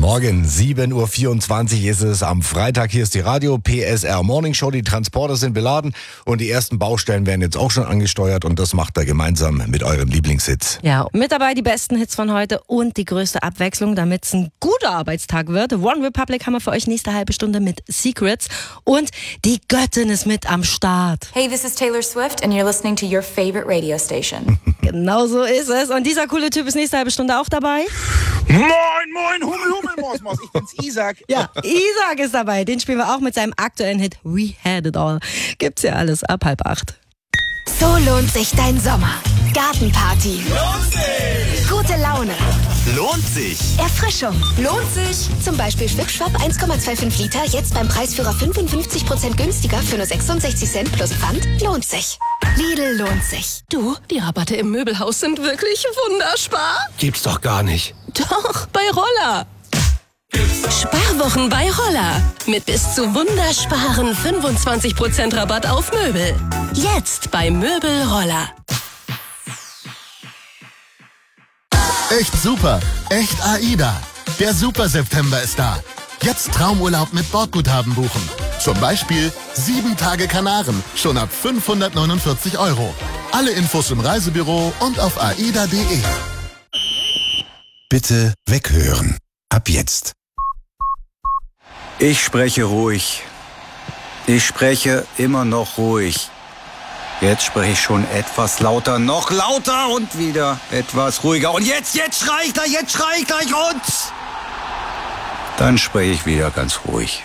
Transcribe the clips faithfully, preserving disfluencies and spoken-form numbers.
Morgen, sieben Uhr vierundzwanzig ist es am Freitag. Hier ist die Radio P S R Morning Show. Die Transporter sind beladen und die ersten Baustellen werden jetzt auch schon angesteuert und das macht er gemeinsam mit euren Lieblingshits. Ja, mit dabei die besten Hits von heute und die größte Abwechslung, damit es ein guter Arbeitstag wird. One Republic haben wir für euch nächste halbe Stunde mit Secrets und die Göttin ist mit am Start. Hey, this is Taylor Swift and you're listening to your favorite radio station. Genau so ist es. Und dieser coole Typ ist nächste halbe Stunde auch dabei. Moin, moin, Hummel, Hummel, Mos, Mos. Ich bin's, Isaac. Ja, Isaac ist dabei. Den spielen wir auch mit seinem aktuellen Hit We Had It All. Gibt's ja alles ab halb acht. So lohnt sich dein Sommer. Gartenparty. Lohnt sich. Gute Laune. Lohnt sich. Erfrischung. Lohnt sich. Zum Beispiel Schwip-Schwap eins Komma fünfundzwanzig Liter, jetzt beim Preisführer fünfundfünfzig Prozent günstiger für nur sechsundsechzig Cent plus Pfand. Lohnt sich. Lidl lohnt sich. Du, die Rabatte im Möbelhaus sind wirklich wunderspar. Gibt's doch gar nicht. Doch, bei Roller. Sparwochen bei Roller. Mit bis zu wundersparen fünfundzwanzig Prozent Rabatt auf Möbel. Jetzt bei Möbel Roller. Echt super, echt AIDA. Der Super September ist da. Jetzt Traumurlaub mit Bordguthaben buchen. Zum Beispiel sieben Tage Kanaren, schon ab fünfhundertneunundvierzig Euro. Alle Infos im Reisebüro und auf aida punkt de. Bitte weghören. Ab jetzt. Ich spreche ruhig. Ich spreche immer noch ruhig. Jetzt spreche ich schon etwas lauter, noch lauter und wieder etwas ruhiger. Und jetzt, jetzt schrei ich gleich, jetzt schrei ich gleich und... Dann spreche ich wieder ganz ruhig.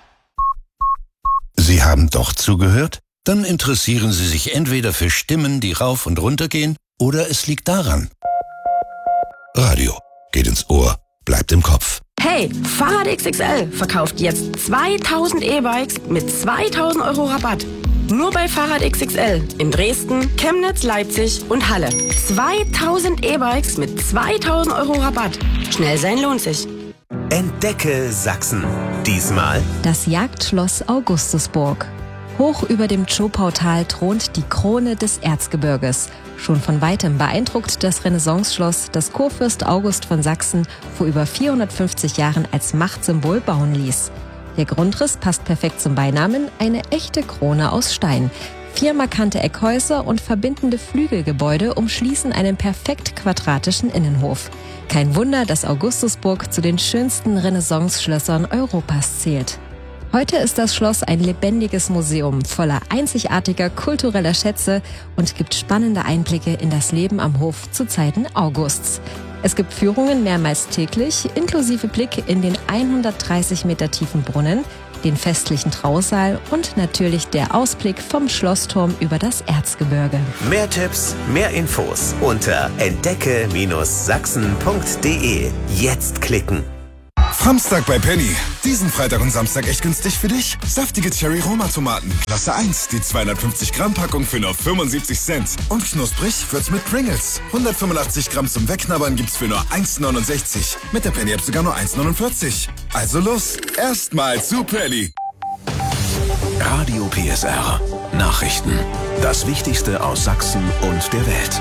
Sie haben doch zugehört? Dann interessieren Sie sich entweder für Stimmen, die rauf und runter gehen, oder es liegt daran. Radio geht ins Ohr, bleibt im Kopf. Hey, Fahrrad X X L verkauft jetzt zweitausend E-Bikes mit zweitausend Euro Rabatt. Nur bei Fahrrad X X L in Dresden, Chemnitz, Leipzig und Halle. zweitausend E-Bikes mit zweitausend Euro Rabatt. Schnell sein lohnt sich. Entdecke Sachsen. Diesmal das Jagdschloss Augustusburg. Hoch über dem Zschopautal thront die Krone des Erzgebirges. Schon von weitem beeindruckt das Renaissanceschloss, das Kurfürst August von Sachsen vor über vierhundertfünfzig Jahren als Machtsymbol bauen ließ. Der Grundriss passt perfekt zum Beinamen, eine echte Krone aus Stein. Vier markante Eckhäuser und verbindende Flügelgebäude umschließen einen perfekt quadratischen Innenhof. Kein Wunder, dass Augustusburg zu den schönsten Renaissance-Schlössern Europas zählt. Heute ist das Schloss ein lebendiges Museum voller einzigartiger kultureller Schätze und gibt spannende Einblicke in das Leben am Hof zu Zeiten Augusts. Es gibt Führungen mehrmals täglich, inklusive Blick in den hundertdreißig Meter tiefen Brunnen, den festlichen Trausaal und natürlich der Ausblick vom Schlossturm über das Erzgebirge. mehr Tipps, mehr Infos unter entdecke Sachsen punkt de. Jetzt klicken. Samstag bei Penny. Diesen Freitag und Samstag echt günstig für dich. Saftige Cherry-Roma-Tomaten. Klasse eins. Die zweihundertfünfzig Gramm Packung für nur fünfundsiebzig Cent. Und knusprig wird's mit Pringles. hundertfünfundachtzig Gramm zum Wegknabbern gibt's für nur eins neunundsechzig. Mit der Penny-App sogar nur eins neunundvierzig. Also los. Erstmal zu Penny. Radio P S R. Nachrichten. Das Wichtigste aus Sachsen und der Welt.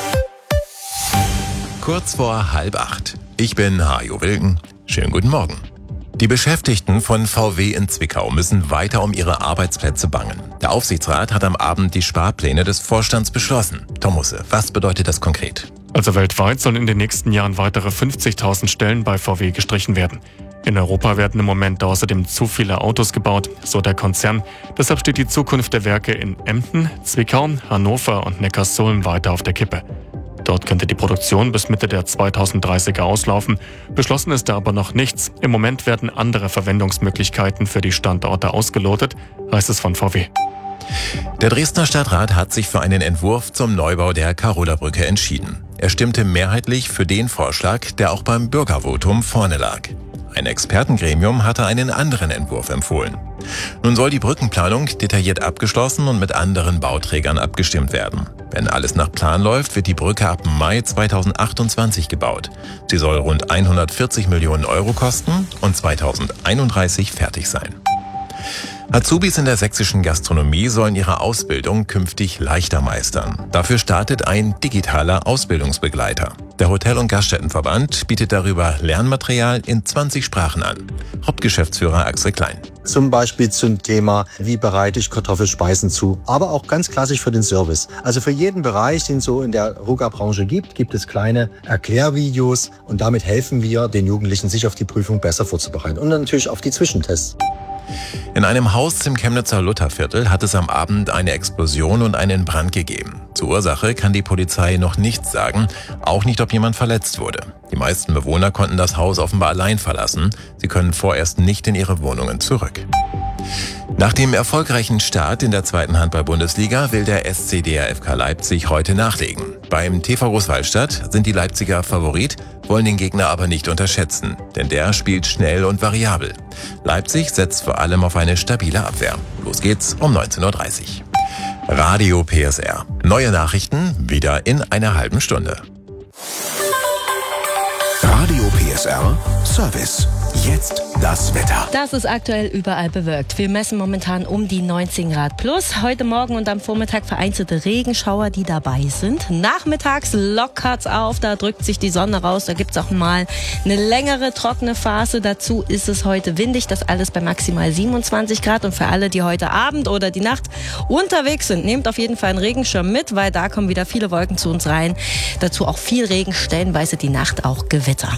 Kurz vor halb acht. Ich bin Hajo Wilken. Schönen guten Morgen. Die Beschäftigten von V W in Zwickau müssen weiter um ihre Arbeitsplätze bangen. Der Aufsichtsrat hat am Abend die Sparpläne des Vorstands beschlossen. Tom Husse, was bedeutet das konkret? Also weltweit sollen in den nächsten Jahren weitere fünfzigtausend Stellen bei V W gestrichen werden. In Europa werden im Moment außerdem zu viele Autos gebaut, so der Konzern. Deshalb steht die Zukunft der Werke in Emden, Zwickau, Hannover und Neckarsulm weiter auf der Kippe. Dort könnte die Produktion bis Mitte der zweitausenddreißiger auslaufen. Beschlossen ist da aber noch nichts. Im Moment werden andere Verwendungsmöglichkeiten für die Standorte ausgelotet, heißt es von V W. Der Dresdner Stadtrat hat sich für einen Entwurf zum Neubau der Karola-Brücke entschieden. Er stimmte mehrheitlich für den Vorschlag, der auch beim Bürgervotum vorne lag. Ein Expertengremium hatte einen anderen Entwurf empfohlen. Nun soll die Brückenplanung detailliert abgeschlossen und mit anderen Bauträgern abgestimmt werden. Wenn alles nach Plan läuft, wird die Brücke ab Mai zweitausendachtundzwanzig gebaut. Sie soll rund hundertvierzig Millionen Euro kosten und zweitausendeinunddreißig fertig sein. Azubis in der sächsischen Gastronomie sollen ihre Ausbildung künftig leichter meistern. Dafür startet ein digitaler Ausbildungsbegleiter. Der Hotel- und Gaststättenverband bietet darüber Lernmaterial in zwanzig Sprachen an. Hauptgeschäftsführer Axel Klein. Zum Beispiel zum Thema, wie bereite ich Kartoffelspeisen zu, aber auch ganz klassisch für den Service. Also für jeden Bereich, den es so in der Ruga-Branche gibt, gibt es kleine Erklärvideos und damit helfen wir den Jugendlichen, sich auf die Prüfung besser vorzubereiten und natürlich auf die Zwischentests. In einem Haus im Chemnitzer Lutherviertel hat es am Abend eine Explosion und einen Brand gegeben. Zur Ursache kann die Polizei noch nichts sagen, auch nicht, ob jemand verletzt wurde. Die meisten Bewohner konnten das Haus offenbar allein verlassen. Sie können vorerst nicht in ihre Wohnungen zurück. Nach dem erfolgreichen Start in der zweiten Handball-Bundesliga will der S C D R F K Leipzig heute nachlegen. Beim T V Großwallstadt sind die Leipziger Favorit, wollen den Gegner aber nicht unterschätzen, denn der spielt schnell und variabel. Leipzig setzt vor allem auf eine stabile Abwehr. Los geht's um neunzehn Uhr dreißig. Radio P S R. Neue Nachrichten wieder in einer halben Stunde. Radio P S R Service. Jetzt das Wetter. Das ist aktuell überall bewölkt. Wir messen momentan um die neunzehn Grad plus. Heute Morgen und am Vormittag vereinzelte Regenschauer, die dabei sind. Nachmittags lockert's auf, da drückt sich die Sonne raus. Da gibt's auch mal eine längere trockene Phase. Dazu ist es heute windig. Das alles bei maximal siebenundzwanzig Grad. Und für alle, die heute Abend oder die Nacht unterwegs sind, nehmt auf jeden Fall einen Regenschirm mit, weil da kommen wieder viele Wolken zu uns rein. Dazu auch viel Regen, stellenweise die Nacht auch Gewitter.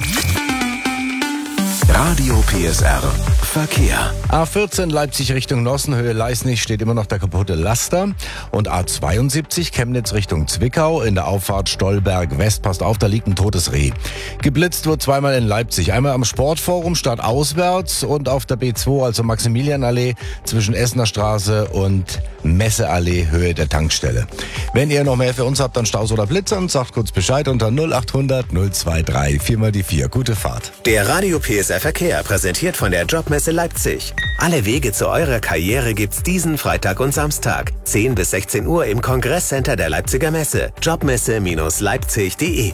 Radio P S R Verkehr. A vierzehn Leipzig Richtung Nossen, Höhe Leisnig, steht immer noch der kaputte Laster. Und A zweiundsiebzig Chemnitz Richtung Zwickau, in der Auffahrt Stolberg West, passt auf, da liegt ein totes Reh. Geblitzt wird zweimal in Leipzig, einmal am Sportforum stadtauswärts und auf der B zwei, also Maximilianallee, zwischen Essener Straße und Messeallee, Höhe der Tankstelle. Wenn ihr noch mehr für uns habt, dann Staus oder Blitzern, sagt kurz Bescheid unter null achthundert null zweiundzwanzig, vier mal die vier. Gute Fahrt. Der Radio P S R Verkehr, präsentiert von der Jobmesse Leipzig. Alle Wege zu eurer Karriere gibt's diesen Freitag und Samstag. zehn bis sechzehn Uhr im Kongresscenter der Leipziger Messe. Jobmesse Leipzig punkt de.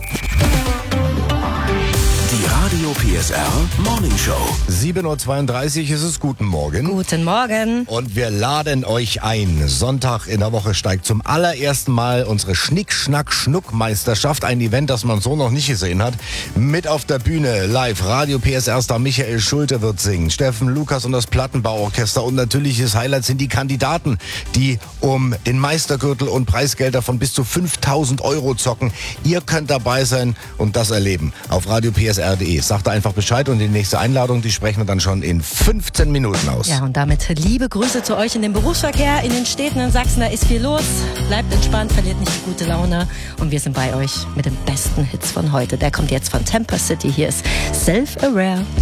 Die Radio P S R Morning Show. sieben Uhr zweiunddreißig ist es. Guten Morgen. Guten Morgen. Und wir laden euch ein. Sonntag in der Woche steigt zum allerersten Mal unsere Schnick-Schnack-Schnuck-Meisterschaft. Ein Event, das man so noch nicht gesehen hat. Mit auf der Bühne live Radio P S R-Star Michael Schulte wird singen. Steffen Lukas und das Plattenbauorchester. Und natürliches Highlight sind die Kandidaten, die um den Meistergürtel und Preisgelder von bis zu fünftausend Euro zocken. Ihr könnt dabei sein und das erleben auf Radio P S R punkt de. Sagt einfach Bescheid und die nächste Einladung, die sprechen wir dann schon in fünfzehn Minuten aus. Ja, und damit liebe Grüße zu euch in den Berufsverkehr, in den Städten in Sachsen. Da ist viel los. Bleibt entspannt, verliert nicht die gute Laune. Und wir sind bei euch mit den besten Hits von heute. Der kommt jetzt von Temper City. Hier ist Self-Aware.